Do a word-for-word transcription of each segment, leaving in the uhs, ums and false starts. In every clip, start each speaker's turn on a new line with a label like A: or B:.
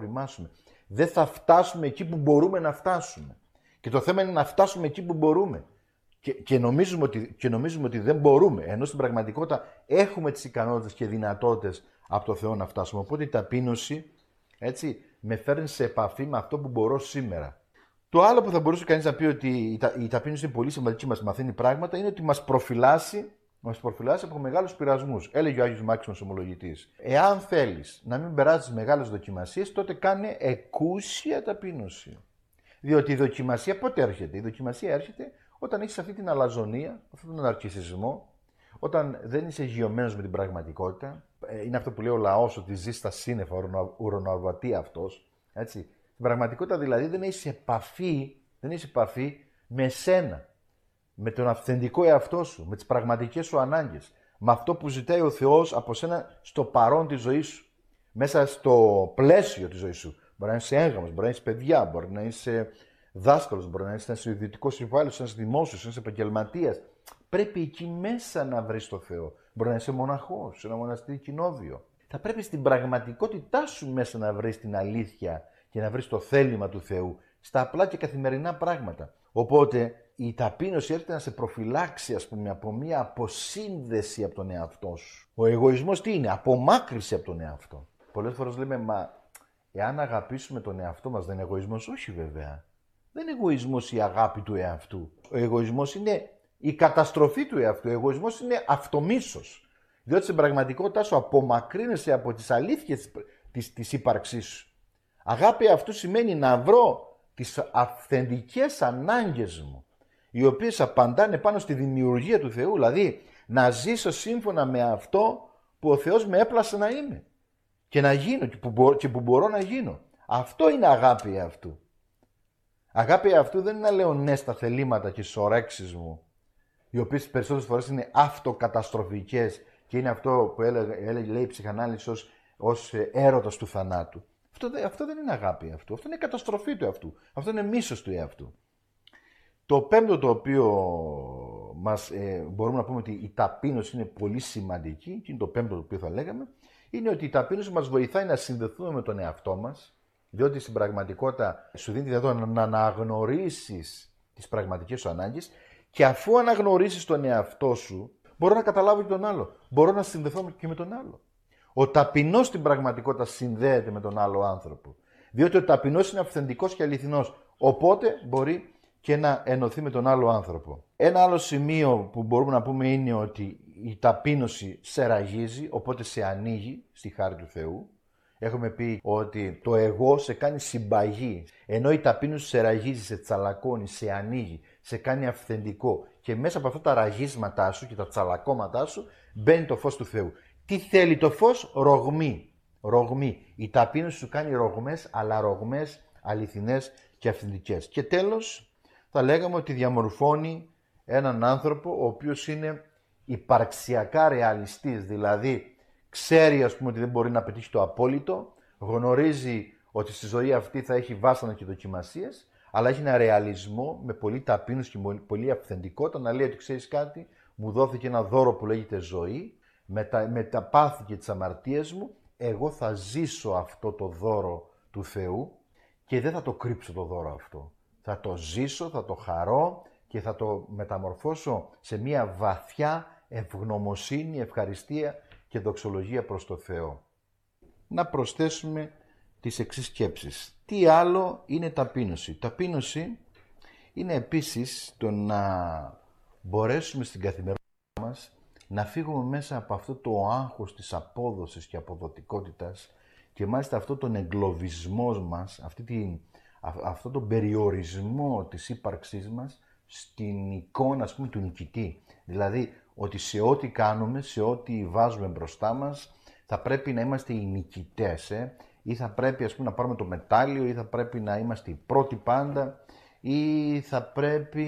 A: οριμάσουμε. Δεν θα φτάσουμε εκεί που μπορούμε να φτάσουμε. Και το θέμα είναι να φτάσουμε εκεί που μπορούμε. Και, και, νομίζουμε, ότι, και νομίζουμε ότι δεν μπορούμε, ενώ στην πραγματικότητα έχουμε τις ικανότητες και δυνατότητες από το Θεό να φτάσουμε. Οπότε η ταπείνωση, έτσι, με φέρνει σε επαφή με αυτό που μπορώ σήμερα. Το άλλο που θα μπορούσε κανείς να πει ότι η, τα, η ταπείνωση είναι πολύ σημαντική, μας μαθαίνει πράγματα, είναι ότι μας προφυλάσσει, μας προφυλάσσει από μεγάλους πειρασμούς. Έλεγε ο Άγιος Μάξιμος Ομολογητής. Εάν θέλεις να μην περάσεις μεγάλες δοκιμασίες, τότε κάνε εκούσια ταπείνωση. Διότι η δοκιμασία πότε έρχεται? Η δοκιμασία έρχεται όταν έχεις αυτή την αλαζονία, αυτόν τον ναρκισσισμό, όταν δεν είσαι γειωμένος με την πραγματικότητα. Είναι αυτό που λέει ο λαός, ότι ζει στα σύννεφα, ουρανοαβατεί αυτός. Έτσι. Στην πραγματικότητα δηλαδή δεν έχεις επαφή, δεν έχεις επαφή με εσένα, με τον αυθεντικό εαυτό σου, με τις πραγματικές σου ανάγκες, με αυτό που ζητάει ο Θεός από σένα στο παρόν της ζωής σου, μέσα στο πλαίσιο της ζωής σου. Μπορεί να είσαι έγγαμος, μπορεί να είσαι παιδιά, μπορεί να είσαι δάσκαλος, μπορεί να είσαι ιδιωτικός υπάλληλος, ένας δημόσιος, ένας επαγγελματίας. Πρέπει εκεί μέσα να βρεις το Θεό. Μπορεί να είσαι μοναχός, σε ένα μοναστήρι κοινόβιο. Θα πρέπει στην πραγματικότητά σου μέσα να βρεις την αλήθεια και να βρεις το θέλημα του Θεού στα απλά και καθημερινά πράγματα. Οπότε η ταπείνωση έρχεται να σε προφυλάξει, ας πούμε, από μια αποσύνδεση από τον εαυτό σου. Ο εγωισμός τι είναι? Απομάκρυση από τον εαυτό. Πολλές φορές λέμε, μα εάν αγαπήσουμε τον εαυτό μας, δεν είναι εγωισμός? Όχι βέβαια. Δεν είναι εγωισμός η αγάπη του εαυτού. Ο εγωισμός είναι η καταστροφή του εαυτού. Ο εγωισμός είναι αυτομίσος. Διότι στην πραγματικότητά σου απομακρύνεσαι από τις αλήθειες της, της ύπαρξής σου. Αγάπη αυτού σημαίνει να βρω τις αυθεντικές ανάγκες μου, οι οποίες απαντάνε πάνω στη δημιουργία του Θεού, δηλαδή να ζήσω σύμφωνα με αυτό που ο Θεός με έπλασε να είμαι και να γίνω και που, μπο, και που μπορώ να γίνω. Αυτό είναι αγάπη αυτού. Αγάπη αυτού δεν είναι να λέω ναι στα θελήματα και στις ορέξεις μου, οι οποίες περισσότερες φορές είναι αυτοκαταστροφικές και είναι αυτό που έλεγε, έλεγε, λέει η ψυχανάλυση ως, ως έρωτας του θανάτου. Αυτό, αυτό δεν είναι αγάπη αυτού. Αυτό είναι καταστροφή του εαυτού. Αυτό είναι μίσος του εαυτού. Το πέμπτο το οποίο μας, ε, μπορούμε να πούμε ότι η ταπείνωση είναι πολύ σημαντική, και είναι το πέμπτο το οποίο θα λέγαμε, είναι ότι η ταπείνωση μας βοηθάει να συνδεθούμε με τον εαυτό μας, διότι στην πραγματικότητα σου δίνει τη δυνατότητα να αναγνωρίσεις τις πραγματικές σου ανάγκες και αφού αναγνωρίσεις τον εαυτό σου, μπορώ να καταλάβω και τον άλλο. Μπορώ να συνδεθώ και με τον άλλο. Ο ταπεινός στην πραγματικότητα συνδέεται με τον άλλο άνθρωπο. Διότι ο ταπεινός είναι αυθεντικός και αληθινός. Οπότε μπορεί και να ενωθεί με τον άλλο άνθρωπο. Ένα άλλο σημείο που μπορούμε να πούμε είναι ότι η ταπείνωση σε ραγίζει, οπότε σε ανοίγει στη χάρη του Θεού. Έχουμε πει ότι το εγώ σε κάνει συμπαγή, ενώ η ταπείνωση σε ραγίζει, σε τσαλακώνει, σε ανοίγει, σε κάνει αυθεντικό. Και μέσα από αυτά τα ραγίσματά σου και τα τσαλακώματά σου μπαίνει το φως του Θεού. Τι θέλει το φως? Ρογμή. Ρογμή. Η ταπείνωση σου κάνει ρογμές, αλλά ρογμές αληθινές και αυθεντικές. Και τέλος, θα λέγαμε ότι διαμορφώνει έναν άνθρωπο ο οποίος είναι υπαρξιακά ρεαλιστής, δηλαδή ξέρει, ας πούμε, ότι δεν μπορεί να πετύχει το απόλυτο, γνωρίζει ότι στη ζωή αυτή θα έχει βάσανα και δοκιμασίες, αλλά έχει ένα ρεαλισμό με πολύ ταπείνωση και πολύ αυθεντικότητα να λέει ότι ξέρεις κάτι, μου δόθηκε ένα δώρο που λέγεται ζωή, με τα, με τα πάθη και τις αμαρτίες μου, εγώ θα ζήσω αυτό το δώρο του Θεού και δεν θα το κρύψω το δώρο αυτό. Θα το ζήσω, θα το χαρώ και θα το μεταμορφώσω σε μια βαθιά ευγνωμοσύνη, ευχαριστία και δοξολογία προς το Θεό. Να προσθέσουμε τις εξής σκέψεις. Τι άλλο είναι ταπείνωση? Ταπείνωση είναι επίσης το να μπορέσουμε στην καθημερινότητα μας να φύγουμε μέσα από αυτό το άγχος της απόδοσης και αποδοτικότητας και μάλιστα αυτό τον εγκλωβισμό μας, αυτή την, αυτό τον περιορισμό της ύπαρξής μας στην εικόνα, ας πούμε, του νικητή. Δηλαδή ότι σε ό,τι κάνουμε, σε ό,τι βάζουμε μπροστά μας θα πρέπει να είμαστε οι νικητές, ε? ή θα πρέπει, ας πούμε, να πάρουμε το μετάλλιο, ή θα πρέπει να είμαστε οι πρώτοι πάντα, ή θα πρέπει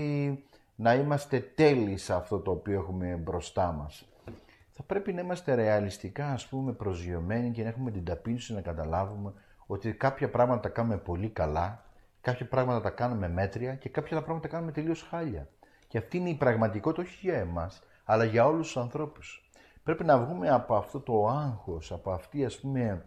A: να είμαστε τέλειοι σε αυτό το οποίο έχουμε μπροστά μας. Θα πρέπει να είμαστε ρεαλιστικά, ας πούμε, προσγειωμένοι και να έχουμε την ταπείνωση να καταλάβουμε ότι κάποια πράγματα τα κάνουμε πολύ καλά, κάποια πράγματα τα κάνουμε μέτρια και κάποια πράγματα τα κάνουμε τελείως χάλια. Και αυτή είναι η πραγματικότητα όχι για εμάς, αλλά για όλους τους ανθρώπους. Πρέπει να βγούμε από αυτό το άγχος, από αυτή, ας πούμε,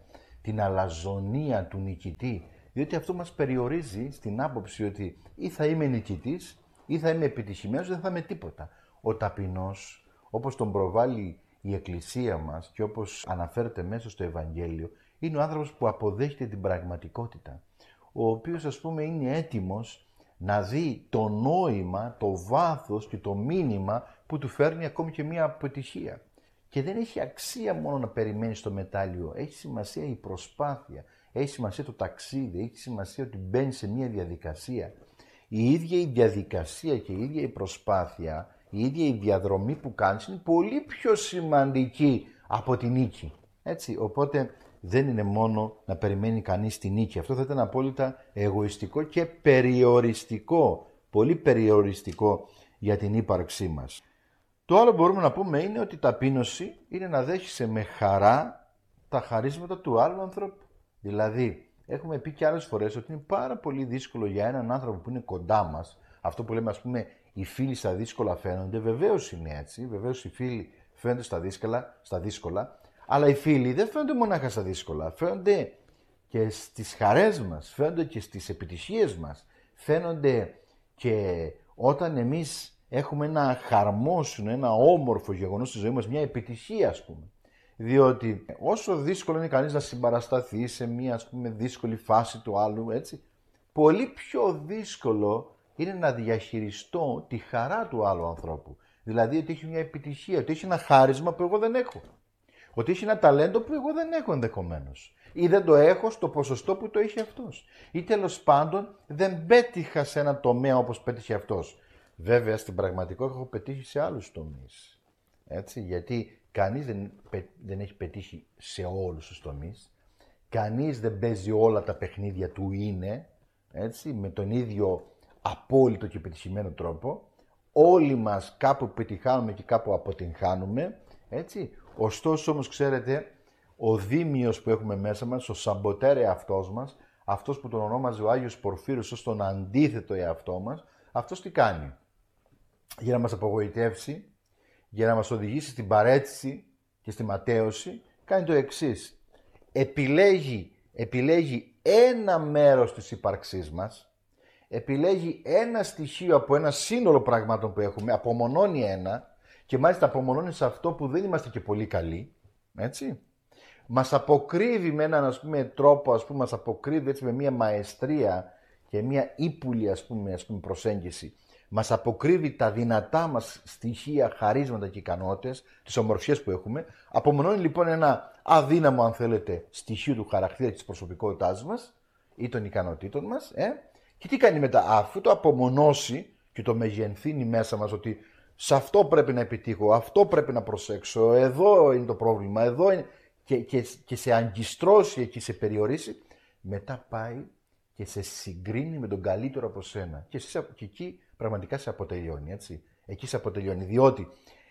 A: την αλαζονία του νικητή, διότι αυτό μας περιορίζει στην άποψη ότι ή θα είμαι νικητής ή θα είμαι επιτυχημένος, δεν θα είμαι τίποτα. Ο ταπεινός, όπως τον προβάλλει η Εκκλησία μας και όπως αναφέρεται μέσα στο Ευαγγέλιο, είναι ο άνθρωπος που αποδέχεται την πραγματικότητα, ο οποίος, ας πούμε, είναι έτοιμος να δει το νόημα, το βάθος και το μήνυμα που του φέρνει ακόμη και μια αποτυχία. Και δεν έχει αξία μόνο να περιμένεις το μετάλλιο, έχει σημασία η προσπάθεια, έχει σημασία το ταξίδι, έχει σημασία ότι μπαίνει σε μια διαδικασία. Η ίδια η διαδικασία και η ίδια η προσπάθεια, η ίδια η διαδρομή που κάνεις είναι πολύ πιο σημαντική από τη νίκη. Έτσι, οπότε δεν είναι μόνο να περιμένει κανείς τη νίκη. Αυτό θα ήταν απόλυτα εγωιστικό και περιοριστικό, πολύ περιοριστικό για την ύπαρξή μας. Το άλλο που μπορούμε να πούμε είναι ότι η ταπείνωση είναι να δέχεσαι με χαρά τα χαρίσματα του άλλου ανθρώπου. Δηλαδή, έχουμε πει και άλλες φορές ότι είναι πάρα πολύ δύσκολο για έναν άνθρωπο που είναι κοντά μας, αυτό που λέμε, ας πούμε, οι φίλοι στα δύσκολα φαίνονται, βεβαίως είναι έτσι, βεβαίως οι φίλοι φαίνονται στα δύσκολα, στα δύσκολα, αλλά οι φίλοι δεν φαίνονται μονάχα στα δύσκολα, φαίνονται και στις χαρές μας, φαίνονται και στις επιτυχίες μας, φαίνονται και όταν εμείς έχουμε ένα χαρμόσυνο, ένα όμορφο γεγονός στη ζωή μας, μια επιτυχία, ας πούμε. Διότι όσο δύσκολο είναι κανείς να συμπαρασταθεί σε μια, ας πούμε, δύσκολη φάση του άλλου, έτσι, πολύ πιο δύσκολο είναι να διαχειριστώ τη χαρά του άλλου ανθρώπου. Δηλαδή ότι έχει μια επιτυχία, ότι έχει ένα χάρισμα που εγώ δεν έχω. Ότι έχει ένα ταλέντο που εγώ δεν έχω ενδεχομένως. Ή δεν το έχω στο ποσοστό που το έχει αυτός. Ή τέλος πάντων δεν πέτυχα σε ένα τομέα όπως πέτυχε αυτός. Βέβαια στην πραγματικότητα έχω πετύχει σε άλλους τομείς. Έτσι, γιατί κανείς δεν, δεν έχει πετύχει σε όλους τους τομείς. Κανείς δεν παίζει όλα τα παιχνίδια του είναι, έτσι, με τον ίδιο απόλυτο και πετυχημένο τρόπο. Όλοι μας κάπου πετυχάνουμε και κάπου αποτυγχάνουμε, έτσι. Ωστόσο όμως ξέρετε, ο δίμιος που έχουμε μέσα μας, ο σαμποτέρ εαυτός μας, αυτός που τον ονόμαζε ο Άγιος Πορφύρος ως τον αντίθετο εαυτό μας, αυτός τι κάνει? Για να μας απογοητεύσει, για να μας οδηγήσει στην παρέτηση και στη ματέωση, κάνει το εξής. Επιλέγει, επιλέγει ένα μέρος της ύπαρξής μας, επιλέγει ένα στοιχείο από ένα σύνολο πραγμάτων που έχουμε, απομονώνει ένα και μάλιστα απομονώνει σε αυτό που δεν είμαστε και πολύ καλοί, έτσι. Μας αποκρύβει με έναν, ας πούμε, τρόπο, ας πούμε, μας αποκρύβει έτσι με μια μαεστρία και μια ύπουλη, ας πούμε, ας πούμε, προσέγγιση. Μας αποκρύβει τα δυνατά μας στοιχεία, χαρίσματα και ικανότητες, τις ομορφιές που έχουμε. Απομονώνει λοιπόν ένα αδύναμο, αν θέλετε, στοιχείο του χαρακτήρα και της προσωπικότητάς μας ή των ικανοτήτων μας. Ε? Και τι κάνει μετά? Αφού το απομονώσει και το μεγενθύνει μέσα μας ότι σε αυτό πρέπει να επιτύχω, αυτό πρέπει να προσέξω, εδώ είναι το πρόβλημα, εδώ είναι... Και, και, και σε αγκιστρώσει και σε περιορίσει, μετά πάει και σε συγκρίνει με τον καλύτερο από σένα. Και, σε, και εκεί πραγματικά σε αποτελειώνει, έτσι. Εκεί σε αποτελειώνει, διότι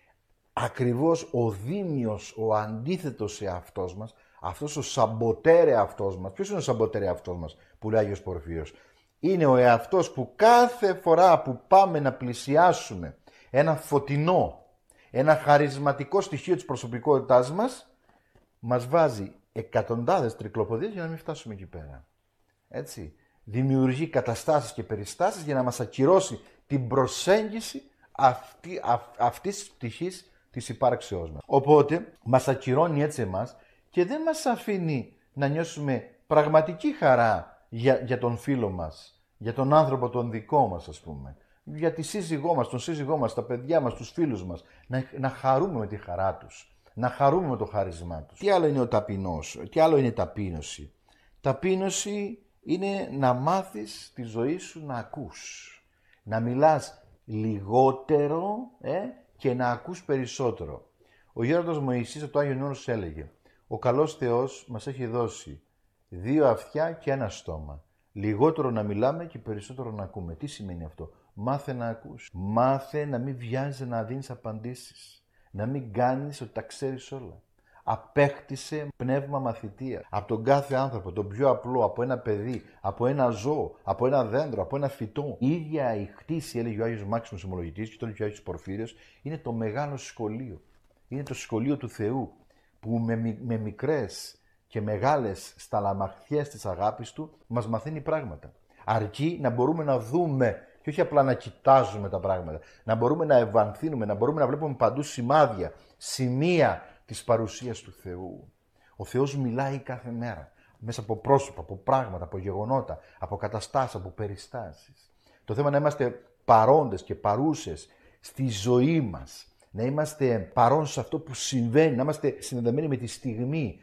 A: ακριβώς ο δίμιος, ο αντίθετος εαυτός μας, αυτός ο σαμποτέρ εαυτός μας, ποιος είναι ο σαμποτέρ εαυτός μας που λέει Άγιος Πορφύριος? Είναι ο εαυτός που κάθε φορά που πάμε να πλησιάσουμε ένα φωτεινό, ένα χαρισματικό στοιχείο της προσωπικότητάς μας, μας βάζει εκατοντάδες τρικλοποδίες για να μην φτάσουμε εκεί πέρα. Έτσι. Δημιουργεί καταστάσεις και περιστάσεις για να μας ακυρώσει την προσέγγιση αυτή, αυ, αυτής της πτυχής της υπάρξεώς μας. Οπότε μας ακυρώνει έτσι εμάς και δεν μας αφήνει να νιώσουμε πραγματική χαρά για, για τον φίλο μας, για τον άνθρωπο τον δικό μας, ας πούμε, για τη σύζυγό μας, τον σύζυγό μας, τα παιδιά μας, τους φίλους μας, να, να χαρούμε με τη χαρά τους. Να χαρούμε με το χάρισμά τους. Τι άλλο είναι ο ταπεινός, τι άλλο είναι ταπείνωση? Ταπείνωση είναι να μάθεις τη ζωή σου να ακούς. Να μιλάς λιγότερο ε, και να ακούς περισσότερο. Ο γέροντας Μωυσής από το Άγιον Όρος έλεγε: ο καλός Θεός μας έχει δώσει δύο αυτιά και ένα στόμα. Λιγότερο να μιλάμε και περισσότερο να ακούμε. Τι σημαίνει αυτό? Μάθε να ακούς. Μάθε να μην βιάζεσαι να δίνεις απαντήσεις. Να μην κάνεις ότι τα ξέρεις όλα. Απέκτησε πνεύμα μαθητεία από τον κάθε άνθρωπο, τον πιο απλό, από ένα παιδί, από ένα ζώο, από ένα δέντρο, από ένα φυτό. Η ίδια η χτίση, έλεγε ο Άγιος Μάξιμος Ομολογητής και τον και ο Άγιος Πορφύριος, είναι το μεγάλο σχολείο. Είναι το σχολείο του Θεού που με, με μικρές και μεγάλες σταλαμαχτιές της αγάπης του, μας μαθαίνει πράγματα. Αρκεί να μπορούμε να δούμε και όχι απλά να κοιτάζουμε τα πράγματα. Να μπορούμε να ευανθύνουμε, να μπορούμε να βλέπουμε παντού σημάδια, σημεία της παρουσίας του Θεού. Ο Θεός μιλάει κάθε μέρα. Μέσα από πρόσωπα, από πράγματα, από γεγονότα, από καταστάσεις, από περιστάσεις. Το θέμα είναι να είμαστε παρόντες και παρούσες στη ζωή μας. Να είμαστε παρόντες σε αυτό που συμβαίνει, να είμαστε συνδεδεμένοι με τη στιγμή.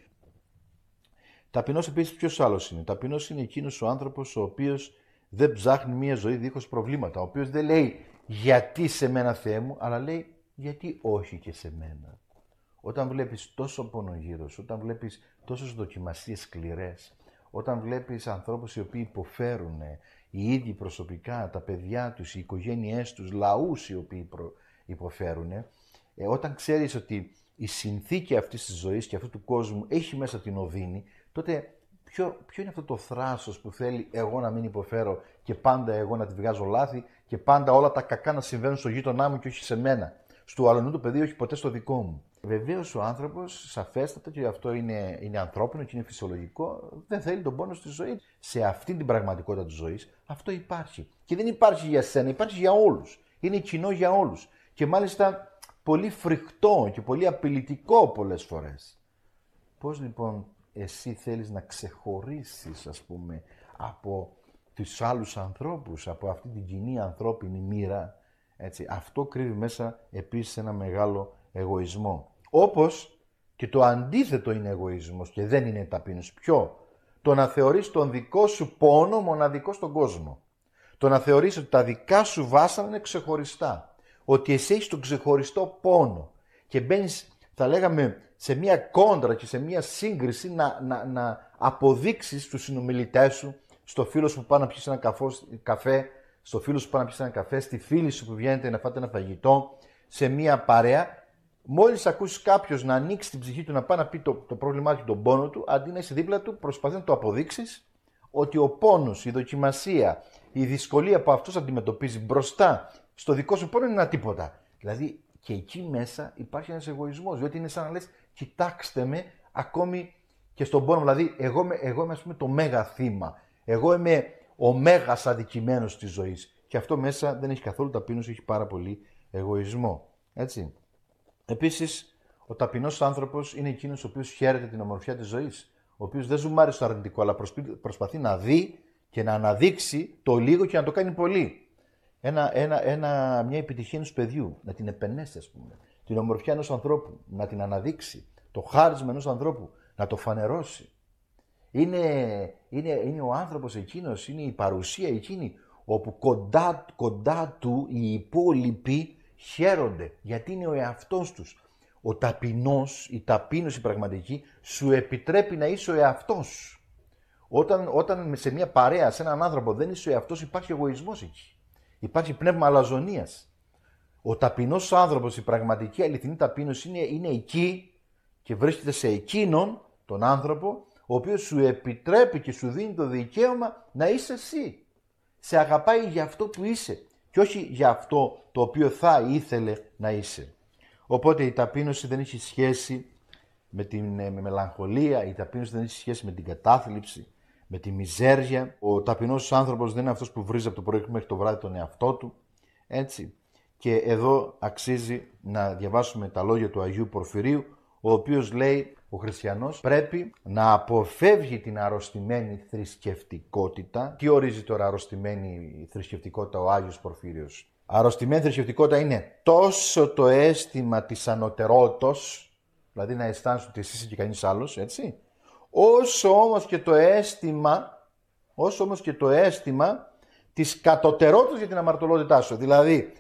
A: Ταπεινός επίσης ποιος άλλος είναι? Ταπεινός είναι εκείνος ο άνθρωπος ο οποίος δεν ψάχνει μια ζωή δίχως προβλήματα. Ο οποίος δεν λέει γιατί σε μένα Θεέ μου, αλλά λέει γιατί όχι και σε μένα. Όταν βλέπεις τόσο πόνο γύρω σου, όταν βλέπεις τόσες δοκιμασίες σκληρές, όταν βλέπεις ανθρώπους οι οποίοι υποφέρουν, οι ίδιοι προσωπικά, τα παιδιά τους, οι οικογένειές τους, λαούς οι οποίοι υποφέρουν, ε, όταν ξέρεις ότι η συνθήκη αυτής της ζωής και αυτού του κόσμου έχει μέσα την οδύνη, τότε ποιο, ποιο είναι αυτό το θράσος που θέλει εγώ να μην υποφέρω και πάντα εγώ να τη βγάζω λάθη και πάντα όλα τα κακά να συμβαίνουν στο γείτονά μου και όχι σε μένα. Στο αλλονού το παιδί, όχι ποτέ στο δικό μου. Βεβαίως ο άνθρωπος, σαφέστατα, και αυτό είναι, είναι ανθρώπινο και είναι φυσιολογικό, δεν θέλει τον πόνο στη ζωή. Σε αυτή την πραγματικότητα της ζωής αυτό υπάρχει. Και δεν υπάρχει για σένα, υπάρχει για όλους. Είναι κοινό για όλους. Και μάλιστα πολύ φρικτό και πολύ απειλητικό πολλές φορές. Πώς λοιπόν εσύ θέλεις να ξεχωρίσεις, ας πούμε, από τους άλλους ανθρώπους, από αυτή την κοινή ανθρώπινη μοίρα? Έτσι, αυτό κρύβει μέσα επίσης ένα μεγάλο εγωισμό. Όπως και το αντίθετο είναι εγωισμός και δεν είναι ταπείνωση. Ποιο? Το να θεωρείς τον δικό σου πόνο μοναδικό στον κόσμο. Το να θεωρείς ότι τα δικά σου βάσανα είναι ξεχωριστά. Ότι εσύ έχεις τον ξεχωριστό πόνο. Και μπαίνεις, θα λέγαμε, σε μια κόντρα και σε μια σύγκριση να, να, να αποδείξεις στους συνομιλητές σου, στο φίλο σου που πάει να πιεις ένα καφό, καφέ, στο φίλο σου που πάει να πιεις ένα καφέ, στη φίλη σου που βγαίνετε να φάτε ένα φαγητό, σε μια παρέα. Μόλις ακούσεις κάποιος να ανοίξει την ψυχή του, να πάει να πει το, το πρόβλημά του, τον πόνο του, αντί να είσαι δίπλα του, προσπαθεί να το αποδείξεις ότι ο πόνος, η δοκιμασία, η δυσκολία που αυτός αντιμετωπίζει μπροστά στο δικό σου πόνο είναι ένα τίποτα. Δηλαδή και εκεί μέσα υπάρχει ένας εγωισμός, διότι είναι σαν να λες, κοιτάξτε με ακόμη και στον πόνο. Δηλαδή, εγώ, εγώ είμαι ας πούμε το μέγα θύμα. Εγώ είμαι ο μέγας αδικημένος της ζωής. Και αυτό μέσα δεν έχει καθόλου ταπείνωση, έχει πάρα πολύ εγωισμό. Έτσι. Επίσης, ο ταπεινός άνθρωπος είναι εκείνος ο οποίος χαίρεται την ομορφιά της ζωής. Ο οποίος δεν ζουμάρει στο αρνητικό, αλλά προσπαθεί να δει και να αναδείξει το λίγο και να το κάνει πολύ. Ένα, ένα, ένα, μια επιτυχία ενός παιδιού, να την επενέσει, ας πούμε. Την ομορφιά ενός ανθρώπου, να την αναδείξει. Το χάρισμα ενός ανθρώπου, να το φανερώσει. Είναι, είναι, είναι ο άνθρωπος εκείνος, είναι η παρουσία εκείνη, όπου κοντά, κοντά του οι υπόλοιποι χαίρονται, γιατί είναι ο εαυτός τους. Ο ταπεινός, η ταπείνωση πραγματική, σου επιτρέπει να είσαι ο εαυτός σου. Όταν, όταν σε μια παρέα, σε έναν άνθρωπο δεν είσαι ο εαυτός, υπάρχει εγωισμός εκεί. Υπάρχει πνεύμα αλαζονίας. Ο ταπεινός άνθρωπος, η πραγματική αληθινή ταπείνωση είναι, είναι εκεί και βρίσκεται σε εκείνον τον άνθρωπο, ο οποίος σου επιτρέπει και σου δίνει το δικαίωμα να είσαι εσύ. Σε αγαπάει για αυτό που είσαι και όχι για αυτό το οποίο θα ήθελε να είσαι. Οπότε η ταπείνωση δεν έχει σχέση με την με μελαγχολία, η ταπείνωση δεν έχει σχέση με την κατάθλιψη, με τη μιζέρια. Ο ταπεινός άνθρωπος δεν είναι αυτός που βρίζει από το πρωί μέχρι το βράδυ τον εαυτό του. Έτσι. Και εδώ αξίζει να διαβάσουμε τα λόγια του Αγίου Πορφυρίου, ο οποίος λέει, ο χριστιανός πρέπει να αποφεύγει την αρρωστημένη θρησκευτικότητα. Τι ορίζει τώρα αρρωστημένη θρησκευτικότητα ο Άγιος Πορφύριος? Αρρωστημένη θρησκευτικότητα είναι τόσο το αίσθημα της ανωτερότητος, δηλαδή να αισθάνεσαι ότι εσύ είσαι και κανείς άλλος, έτσι, όσο όμως και το αίσθημα, όσο όμως και το αίσθημα της κατωτερότητας για την αμαρτωλότητά σου. Δηλαδή,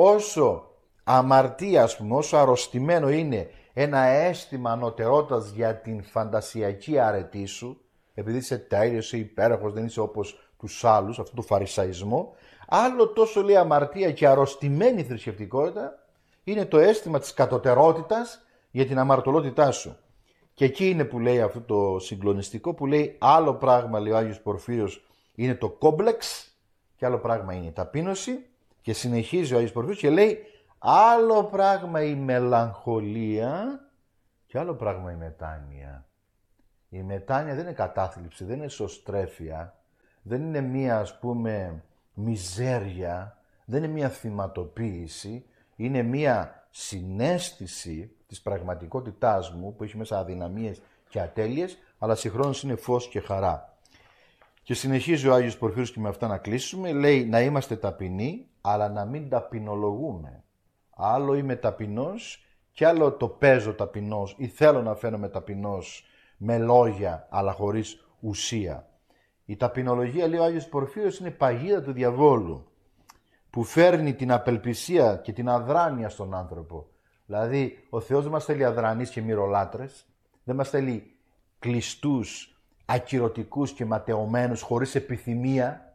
A: όσο αμαρτία, ας πούμε, όσο αρρωστημένο είναι ένα αίσθημα ανωτερότητας για την φαντασιακή αρετή σου, επειδή είσαι τέλειος, είσαι υπέροχος, δεν είσαι όπως τους άλλους, αυτό το φαρισαϊσμό, άλλο τόσο λέει αμαρτία και αρρωστημένη θρησκευτικότητα είναι το αίσθημα της κατωτερότητας για την αμαρτωλότητά σου. Και εκεί είναι που λέει αυτό το συγκλονιστικό, που λέει άλλο πράγμα, λέει ο Άγιος Πορφύριος, είναι το κόμπλεξ και άλλο πράγμα είναι η ταπείνωση, και συνεχίζει ο Άγιος Πορφύριος και λέει άλλο πράγμα η μελαγχολία και άλλο πράγμα η μετάνοια. Η μετάνοια δεν είναι κατάθλιψη, δεν είναι εσωστρέφεια, δεν είναι μία, ας πούμε, μιζέρια, δεν είναι μία θυματοποίηση, είναι μία συναίσθηση της πραγματικότητάς μου που έχει μέσα αδυναμίες και ατέλειες, αλλά συγχρόνως είναι φως και χαρά. Και συνεχίζει ο Άγιος Πορφύριος και με αυτά να κλείσουμε, λέει να είμαστε ταπεινοί, αλλά να μην ταπεινολογούμε. Άλλο είμαι ταπεινός και άλλο το παίζω ταπεινός ή θέλω να φαίνομαι ταπεινός με λόγια, αλλά χωρίς ουσία. Η ταπεινολογία, λέει ο Άγιος Πορφύριος, είναι παγίδα του διαβόλου, που φέρνει την απελπισία και την αδράνεια στον άνθρωπο. Δηλαδή, ο Θεός δεν μας θέλει αδρανείς και μυρολάτρες, δεν μας θέλει κλειστούς, ακυρωτικούς και ματαιωμένους, χωρίς επιθυμία.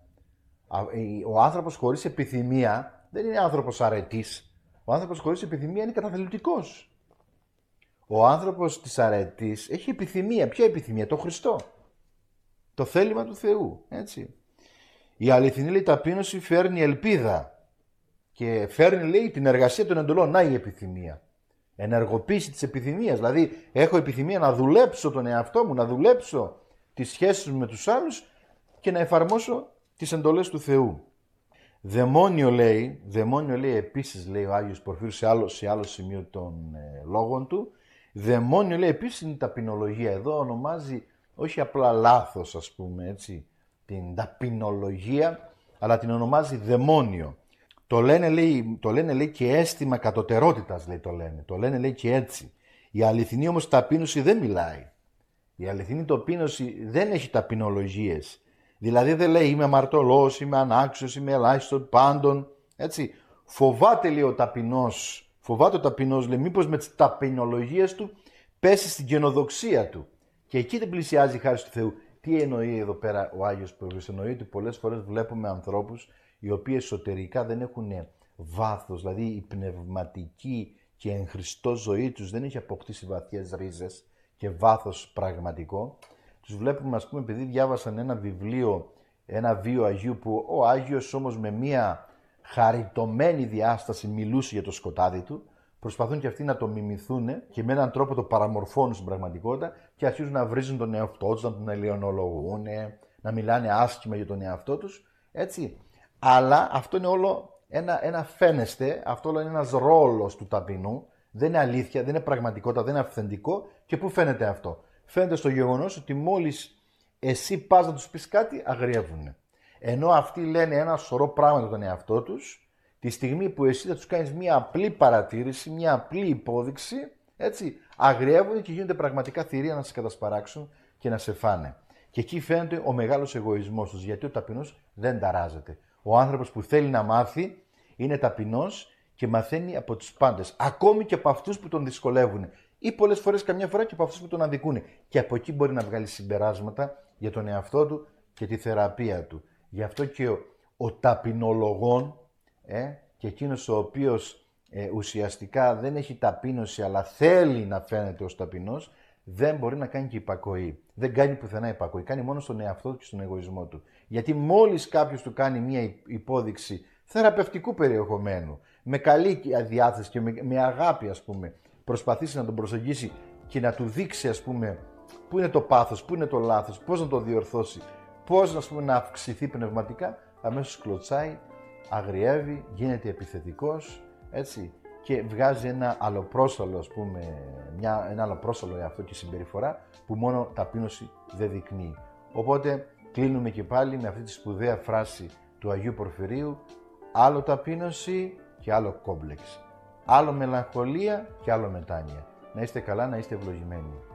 A: Ο άνθρωπος χωρίς επιθυμία δεν είναι άνθρωπος αρετής. Ο άνθρωπος χωρίς επιθυμία είναι καταθλιπτικός. Ο άνθρωπος της αρετής έχει επιθυμία. Ποια επιθυμία? Το Χριστό. Το θέλημα του Θεού. Έτσι. Η αληθινή, λέει, ταπείνωση φέρνει ελπίδα και φέρνει, λέει, την εργασία των εντολών. Να η επιθυμία. Ενεργοποίηση της επιθυμίας. Δηλαδή, έχω επιθυμία να δουλέψω τον εαυτό μου, να δουλέψω τις σχέσεις μου με τους άλλους και να εφαρμόσω τις εντολές του Θεού. Δαιμόνιο, λέει, δαιμόνιο, λέει, επίσης, λέει ο Άγιος Πορφύριος σε άλλο, σε άλλο σημείο των ε, λόγων του, δαιμόνιο, λέει, επίσης είναι η ταπεινολογία. Εδώ ονομάζει όχι απλά λάθος, ας πούμε, έτσι, την ταπεινολογία, αλλά την ονομάζει δαιμόνιο. Το λένε, λέει, το λένε, λέει, και αίσθημα κατωτερότητας, λέει, το λένε. Το λένε, λέει, και έτσι. Η αληθινή όμως ταπείνωση δεν μιλάει. Η αληθινή ταπείνωση δεν έχει ταπεινολογίες. Δηλαδή δεν λέει είμαι αμαρτωλός, είμαι ανάξιος, είμαι ελάχιστον πάντων. Έτσι. Φοβάται, λέει, ο ταπεινός, φοβάται ο ταπεινός, λέει, μήπως με τις ταπεινολογίες του πέσει στην γενοδοξία του. Και εκεί δεν πλησιάζει η χάρη του Θεού. Τι εννοεί εδώ πέρα ο Άγιος Πορφύριος? Εννοεί ότι πολλές φορές βλέπουμε ανθρώπους οι οποίοι εσωτερικά δεν έχουν βάθος, δηλαδή η πνευματική και εν Χριστώ ζωή τους δεν έχει αποκτήσει βαθιές ρίζες και βάθος πραγματικό. Τους βλέπουμε, ας πούμε, επειδή διάβασαν ένα βιβλίο, ένα βίο Αγίου, που ο Άγιος όμως με μία χαριτωμένη διάσταση μιλούσε για το σκοτάδι του, προσπαθούν και αυτοί να το μιμηθούν και με έναν τρόπο το παραμορφώνουν στην πραγματικότητα και αρχίζουν να βρίζουν τον εαυτό τους, να τον ελαιονολογούν, να μιλάνε άσχημα για τον εαυτό τους, έτσι. Αλλά αυτό είναι όλο ένα, ένα φαίνεστε, αυτό όλο είναι ένας ρόλος του ταπεινού, δεν είναι αλήθεια, δεν είναι πραγματικότητα, δεν είναι αυθεντικό. Και πού φαίνεται αυτό? Φαίνεται στο γεγονός ότι μόλις εσύ πας να τους πεις κάτι, αγριεύουν. Ενώ αυτοί λένε ένα σωρό πράγματα τον εαυτό τους, τη στιγμή που εσύ θα τους κάνεις μια απλή παρατήρηση, μια απλή υπόδειξη, έτσι, αγριεύουν και γίνονται πραγματικά θηρία να σε κατασπαράξουν και να σε φάνε. Και εκεί φαίνεται ο μεγάλος εγωισμός τους, γιατί ο ταπεινός δεν ταράζεται. Ο άνθρωπος που θέλει να μάθει είναι ταπεινός και μαθαίνει από τους πάντες, ακόμη και από αυτούς που τον δυσκολεύουν. Ή πολλές φορές, καμιά φορά, και από αυτούς που τον αδικούν. Και από εκεί μπορεί να βγάλει συμπεράσματα για τον εαυτό του και τη θεραπεία του. Γι' αυτό και ο, ο ταπεινολογών, ε, και εκείνος ο οποίος ε, ουσιαστικά δεν έχει ταπείνωση αλλά θέλει να φαίνεται ως ταπεινός, δεν μπορεί να κάνει και υπακοή. Δεν κάνει πουθενά υπακοή. Κάνει μόνο στον εαυτό του και στον εγωισμό του. Γιατί μόλις κάποιος του κάνει μια υπόδειξη θεραπευτικού περιεχομένου, με καλή διάθεση και με, με αγάπη, ας πούμε, προσπαθήσει να τον προσεγγίσει και να του δείξει, ας πούμε, πού είναι το πάθος, πού είναι το λάθος, πώς να το διορθώσει, πώς, ας πούμε, να αυξηθεί πνευματικά, αμέσως κλωτσάει, αγριεύει, γίνεται επιθετικός, έτσι, και βγάζει ένα αλλοπρόσαλο, ας πούμε, μια, ένα αλλοπρόσαλο εαυτό και συμπεριφορά που μόνο ταπείνωση δεν δεικνύει. Οπότε κλείνουμε και πάλι με αυτή τη σπουδαία φράση του Αγίου Πορφυρίου: άλλο ταπείνωση και άλλο κόμπλεξ. Άλλο μελαγχολία και άλλο μετάνοια. Να είστε καλά, να είστε ευλογημένοι.